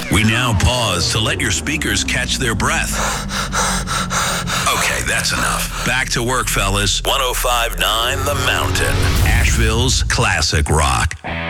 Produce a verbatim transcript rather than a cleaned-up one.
We now pause to let your speakers catch their breath. Okay, that's enough. Back to work, fellas. one oh five point nine The Mountain, Asheville's classic rock.